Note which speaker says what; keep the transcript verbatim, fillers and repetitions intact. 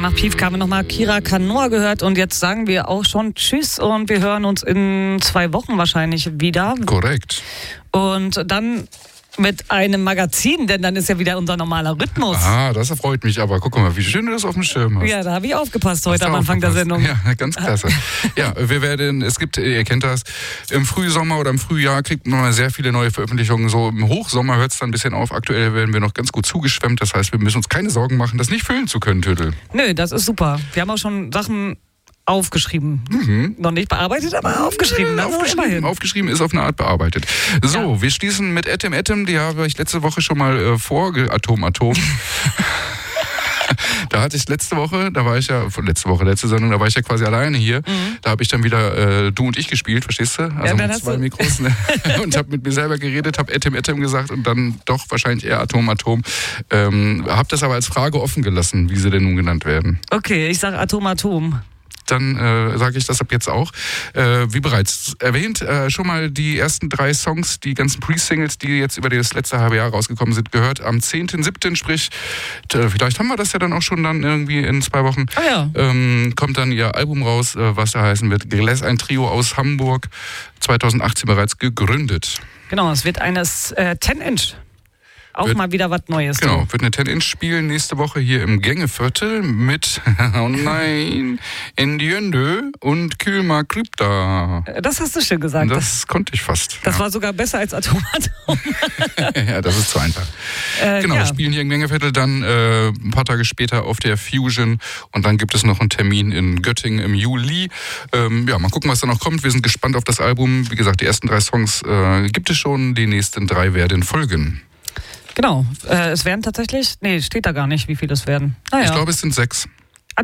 Speaker 1: nach Piefke haben wir nochmal Kira Kanoa gehört und jetzt sagen wir auch schon Tschüss und wir hören uns in zwei Wochen wahrscheinlich wieder.
Speaker 2: Korrekt.
Speaker 1: Und dann mit einem Magazin, denn dann ist ja wieder unser normaler Rhythmus.
Speaker 2: Ah, das erfreut mich aber. Guck mal, wie schön du das auf dem Schirm hast.
Speaker 1: Ja, da habe ich aufgepasst heute am Anfang
Speaker 2: aufgepasst?
Speaker 1: der Sendung.
Speaker 2: Ja, ganz klasse. Ja, wir werden, es gibt, ihr kennt das, im Frühsommer oder im Frühjahr kriegt man sehr viele neue Veröffentlichungen. So im Hochsommer hört es dann ein bisschen auf. Aktuell werden wir noch ganz gut zugeschwemmt. Das heißt, wir müssen uns keine Sorgen machen, das nicht füllen zu können, Tüdel.
Speaker 1: Nö, das ist super. Wir haben auch schon Sachen aufgeschrieben. Mhm. Noch nicht bearbeitet, aber aufgeschrieben.
Speaker 2: Ja, aufgeschrieben, aufgeschrieben ist auf eine Art bearbeitet. So, ja. Wir schließen mit Atom Atom. Die habe ich letzte Woche schon mal äh, vorge... Atom Atom. Da hatte ich letzte Woche, da war ich ja, letzte Woche, letzte Sendung, da war ich ja quasi alleine hier. Mhm. Da habe ich dann wieder äh, du und ich gespielt, verstehst du? Also
Speaker 1: ja,
Speaker 2: mit zwei Mikros, ne? Und habe mit mir selber geredet, habe Atom Atom gesagt und dann doch wahrscheinlich eher Atom Atom. Ähm, habe das aber als Frage offen gelassen, wie sie denn nun genannt werden.
Speaker 1: Okay, ich sage Atom Atom.
Speaker 2: Dann äh, sage ich das ab jetzt auch. Äh, wie bereits erwähnt, äh, schon mal die ersten drei Songs, die ganzen Pre-Singles, die jetzt über das letzte halbe Jahr rausgekommen sind, gehört am zehnten siebten Sprich, t- vielleicht haben wir das ja dann auch schon dann irgendwie in zwei Wochen.
Speaker 1: Ah ja.
Speaker 2: Ähm, kommt dann ihr Album raus, äh, was da heißen wird. Glass, ein Trio aus Hamburg, zweitausendachtzehn bereits gegründet.
Speaker 1: Genau, es wird eines äh, zehn-Inch. Auch wird, mal wieder was Neues.
Speaker 2: Genau, wird eine zehn-Inch spielen nächste Woche hier im Gängeviertel mit, oh nein, Endiende und Külma Krypta.
Speaker 1: Das hast du schön gesagt.
Speaker 2: Das, das konnte ich fast.
Speaker 1: Das
Speaker 2: ja.
Speaker 1: war sogar besser als Atom Atom.
Speaker 2: Ja, das ist zu einfach. Äh, genau, ja. Spielen hier im Gängeviertel, dann äh, ein paar Tage später auf der Fusion und dann gibt es noch einen Termin in Göttingen im Juli. Ähm, ja, mal gucken, was da noch kommt. Wir sind gespannt auf das Album. Wie gesagt, die ersten drei Songs äh, gibt es schon, die nächsten drei werden folgen.
Speaker 1: Genau, äh, es werden tatsächlich, nee, steht da gar nicht, wie viele es werden. Naja.
Speaker 2: Ich glaube, es sind sechs.